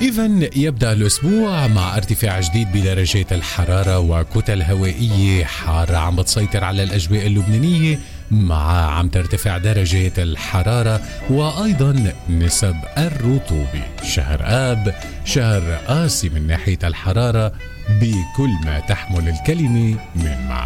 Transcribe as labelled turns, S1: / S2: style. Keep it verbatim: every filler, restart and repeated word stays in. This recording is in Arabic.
S1: إذن يبدأ الأسبوع مع ارتفاع جديد بدرجات الحرارة وكتل هوائية حارة عم بتسيطر على الأجواء اللبنانية، مع عم ترتفع درجات الحرارة وأيضا نسب الرطوبة. شهر آب شهر قاسي من ناحية الحرارة بكل ما تحمل الكلمة من معنى.